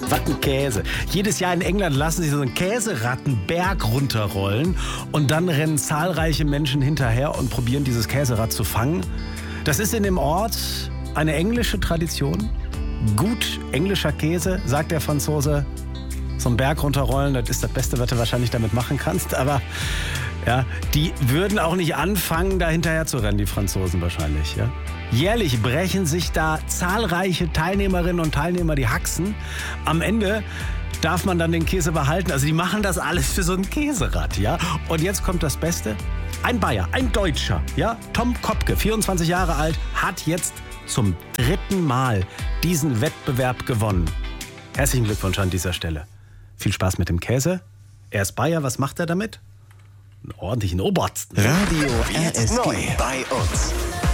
Was ein Käse. Jedes Jahr in England lassen sich so einen Käserattenberg runterrollen und dann rennen zahlreiche Menschen hinterher und probieren dieses Käserad zu fangen. Das ist in dem Ort eine englische Tradition. Gut englischer Käse, sagt der Franzose. So einen Berg runterrollen, das ist das Beste, was du wahrscheinlich damit machen kannst. Aber ja, die würden auch nicht anfangen, da hinterher zu rennen, die Franzosen wahrscheinlich. Ja? Jährlich brechen sich da zahlreiche Teilnehmerinnen und Teilnehmer die Haxen. Am Ende darf man dann den Käse behalten. Also die machen das alles für so ein Käserad. Ja? Und jetzt kommt das Beste. Ein Bayer, ein Deutscher, ja? Tom Kopke, 24 Jahre alt, hat jetzt zum 3. Mal diesen Wettbewerb gewonnen. Herzlichen Glückwunsch an dieser Stelle. Viel Spaß mit dem Käse. Er ist Bayer, was macht er damit? Einen ordentlichen Obersten. Radio RSG bei uns.